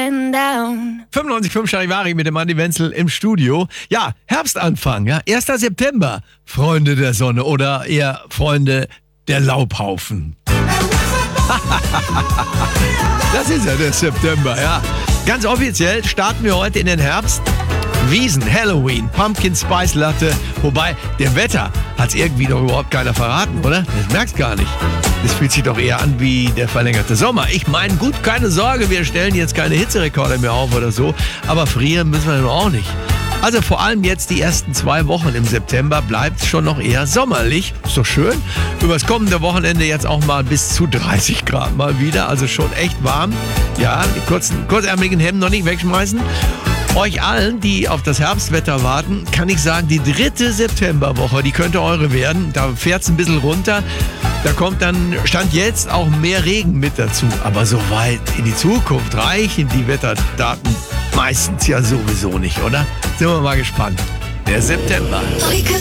getting down. 95.5 Charivari mit dem Andi Wenzel im Studio. Ja, Herbstanfang, ja, 1. September. Freunde der Sonne oder eher Freunde der Laubhaufen. Das ist ja der September, ja. Ganz offiziell starten wir heute in den Herbst. Wiesen, Halloween, Pumpkin Spice Latte. Wobei, dem Wetter hat's irgendwie doch überhaupt keiner verraten, oder? Das merkst gar nicht. Das fühlt sich doch eher an wie der verlängerte Sommer. Ich meine, gut, keine Sorge, wir stellen jetzt keine Hitzerekorde mehr auf oder so. Aber frieren müssen wir doch auch nicht. Also vor allem jetzt die ersten 2 Wochen im September bleibt es schon noch eher sommerlich. Ist doch schön. Übers kommende Wochenende jetzt auch mal bis zu 30 Grad mal wieder. Also schon echt warm. Ja, die kurzärmeligen Hemden noch nicht wegschmeißen. Euch allen, die auf das Herbstwetter warten, kann ich sagen, die 3. Septemberwoche, die könnte eure werden. Da fährt es ein bisschen runter. Da kommt dann, Stand jetzt, auch mehr Regen mit dazu. Aber so weit in die Zukunft reichen die Wetterdaten meistens ja sowieso nicht, oder? Sind wir mal gespannt. Der September.